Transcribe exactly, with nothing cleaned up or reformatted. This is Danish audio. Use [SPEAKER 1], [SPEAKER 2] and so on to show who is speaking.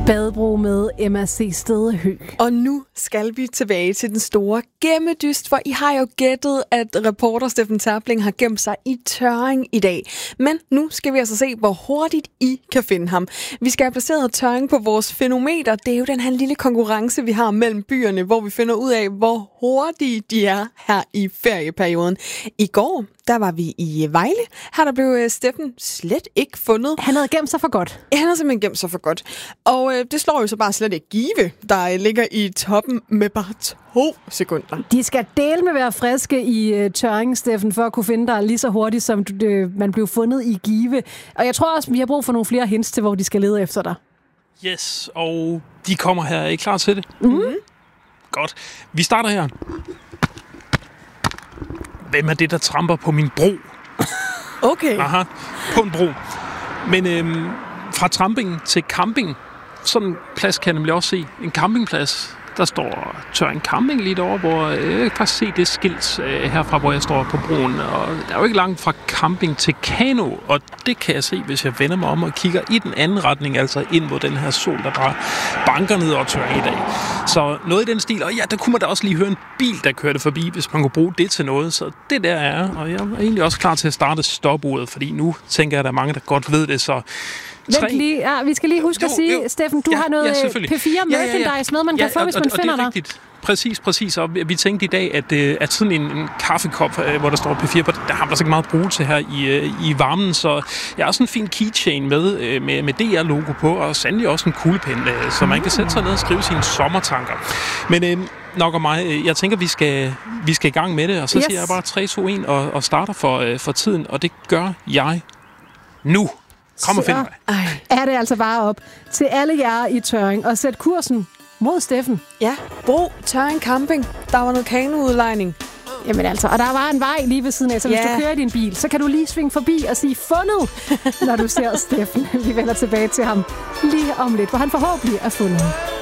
[SPEAKER 1] Badebro med Emma C. Stedehø.
[SPEAKER 2] Og nu skal vi tilbage til den store gemmedyst, for I har jo gættet, at reporter Steffen Terpling har gemt sig i Tørring i dag. Men nu skal vi altså se, hvor hurtigt I kan finde ham. Vi skal have placeret Tørring på vores fænometer. Det er jo den her lille konkurrence, vi har mellem byerne, hvor vi finder ud af, hvor hurtige de er her i ferieperioden. I går, der var vi i Vejle. Her der blev Steffen slet ikke fundet.
[SPEAKER 1] Han havde gemt sig for godt.
[SPEAKER 2] Han havde simpelthen gemt sig for godt. Og øh, det slår jo så bare slet ikke Give, der ligger i toppen med bare to sekunder.
[SPEAKER 1] De skal dele med være friske i uh, Tørring, Steffen, for at kunne finde dig lige så hurtigt, som du, uh, man blev fundet i Give. Og jeg tror også, vi har brug for nogle flere hints til, hvor de skal lede efter dig.
[SPEAKER 3] Yes, og de kommer her. Er I klar til det?
[SPEAKER 1] Mm-hmm.
[SPEAKER 3] Godt. Vi starter her. Hvem er det, der tramper på min bro?
[SPEAKER 2] Okay.
[SPEAKER 3] Aha, på en bro. Men øhm, fra tramping til camping, sådan en plads kan jeg nemlig også se. En campingplads. Der står Tørring Camping lige derovre, hvor øh, jeg kan faktisk se det skilt øh, herfra, hvor jeg står på broen. Og der er jo ikke langt fra camping til kano, og det kan jeg se, hvis jeg vender mig om og kigger i den anden retning, altså ind mod den her sol, der bare banker ned over Tørring i dag. Så noget i den stil, og ja, der kunne man da også lige høre en bil, der kørte forbi, hvis man kunne bruge det til noget. Så det der er, og jeg er egentlig også klar til at starte stopuret, fordi nu tænker jeg, at der er mange, der godt ved det, så...
[SPEAKER 1] Vent lige, ja, vi skal lige huske jo, at sige, jo. Steffen, du ja, har noget
[SPEAKER 3] ja,
[SPEAKER 1] P fire merchandise ja, ja, ja. med, man kan ja, få, hvis man og, og finder dig.
[SPEAKER 3] Rigtigt. Præcis, præcis. Og vi tænkte i dag, at, at sådan en, en kaffekop, hvor der står P fire på, der har man altså ikke meget brug til her i, i varmen. Så jeg har sådan en fin keychain med, med, med D R-logo på, og sandelig også en kuglepen, så man kan sætte sig ned og skrive sine sommertanker. Men øh, nok om mig, jeg tænker, vi skal, vi skal i gang med det, og så yes. siger jeg bare tre, to, et og, og starter for, for tiden, og det gør jeg nu. Kom og find mig.
[SPEAKER 1] Er det altså bare op til alle jer i Tørring og sæt kursen mod Steffen.
[SPEAKER 2] Ja, bro, Tørring Camping. Der var noget kanoudlejning.
[SPEAKER 1] Jamen altså, og der var en vej lige ved siden af, så hvis yeah. du kører i din bil, så kan du lige svinge forbi og sige fundet, når du ser Steffen. Vi vender tilbage til ham lige om lidt, hvor han forhåbentlig er fundet.